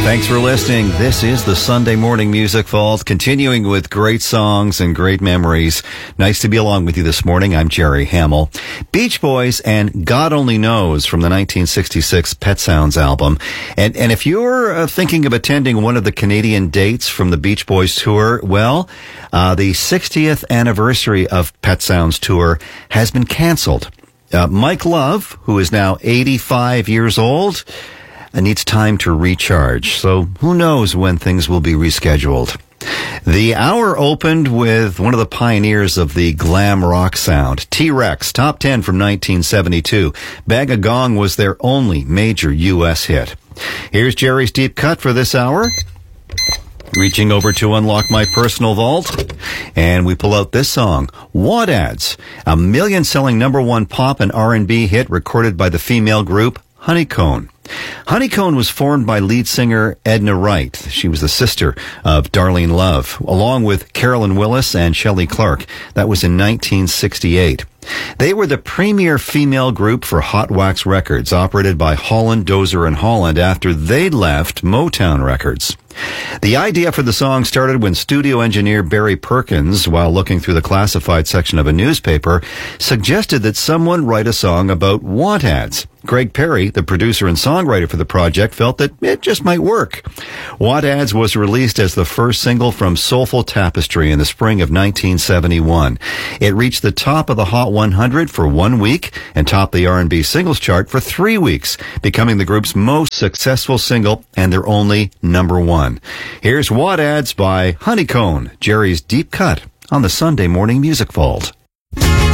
Thanks for listening. This is the Sunday Morning Music Vault, continuing with great songs and great memories. Nice to be along with you this morning. I'm Jerry Hamill. Beach Boys and God Only Knows from the 1966 Pet Sounds album. And if you're thinking of attending one of the Canadian dates from the Beach Boys tour, well, the 60th anniversary of Pet Sounds tour has been canceled. Mike Love, who is now 85 years old, needs time to recharge. So who knows when things will be rescheduled. The hour opened with one of the pioneers of the glam rock sound, T-Rex, top 10 from 1972. Bang a Gong was their only major U.S. hit. Here's Jerry's Deep Cut for this hour. Reaching over to unlock my personal vault, and we pull out this song, Wadads, a million-selling #1 pop and R&B hit recorded by the female group Honeycomb. Honeycomb was formed by lead singer Edna Wright. She was the sister of Darlene Love, along with Carolyn Willis and Shelley Clark. That was in 1968. They were the premier female group for Hot Wax Records, operated by Holland, Dozier, and Holland after they left Motown Records. The idea for the song started when studio engineer Barry Perkins, while looking through the classified section of a newspaper, suggested that someone write a song about want ads. Greg Perry, the producer and songwriter for the project, felt that it just might work. Want Ads was released as the first single from Soulful Tapestry in the spring of 1971. It reached the top of the Hot 100 for 1 week and topped the R&B singles chart for 3 weeks, becoming the group's most successful single and their only #1. Here's Want Ads by Honeycomb, Jerry's Deep Cut on the Sunday Morning Music Vault.